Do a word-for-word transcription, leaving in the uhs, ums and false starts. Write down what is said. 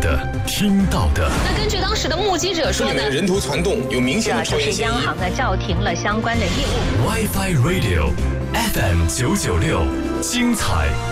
的、听到的。 那根据当时的目击者说呢， 人头攒动有明显的抽烟嫌疑。 央行呢叫停了相关的业务。 WiFi Radio F M 九九六，精彩